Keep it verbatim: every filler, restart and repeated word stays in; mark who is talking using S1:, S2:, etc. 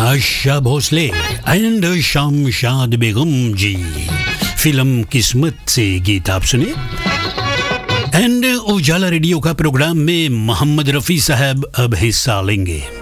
S1: Asha Bhosle and शामशाद बेगम जी, film किस्मत से गीत आप सुने। एंड उजाला रेडियो का प्रोग्राम में मोहम्मद रफ़ी साहब अब हिस्सा लेंगे।